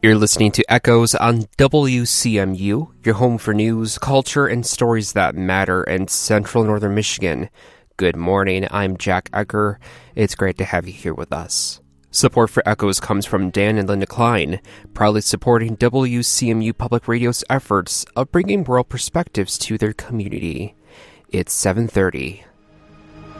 You're listening to Echoes on WCMU, your home for news, culture, and stories that matter in central northern Michigan. Good morning, I'm Jack Egger. It's great to have you here with us. Support for Echoes comes from Dan and Linda Klein, proudly supporting WCMU Public Radio's efforts of bringing rural perspectives to their community. It's 7:30.